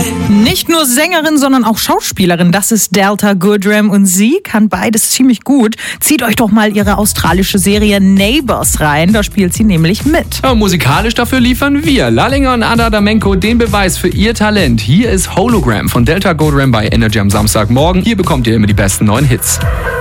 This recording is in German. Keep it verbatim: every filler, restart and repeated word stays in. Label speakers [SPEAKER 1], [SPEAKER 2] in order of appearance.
[SPEAKER 1] Nicht nur Sängerin, sondern auch Schauspielerin. Das ist Delta Goodrem und sie kann beides ziemlich gut. Zieht euch doch mal ihre australische Serie Neighbours rein. Da spielt sie nämlich mit.
[SPEAKER 2] Ja, musikalisch dafür liefern wir, Lallinger und Ada Damenko, den Beweis für ihr Talent. Hier ist Hologram von Delta Goodrem bei Energy am Samstagmorgen. Hier bekommt ihr immer die besten neuen Hits.